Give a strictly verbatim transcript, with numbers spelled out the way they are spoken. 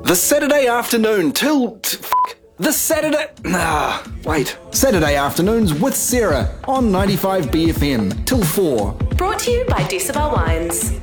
The Saturday afternoon till... T- f- the Saturday... Ah, wait. Saturday afternoons with Sarah on ninety-five B F M till four. Brought to you by Decibel Wines.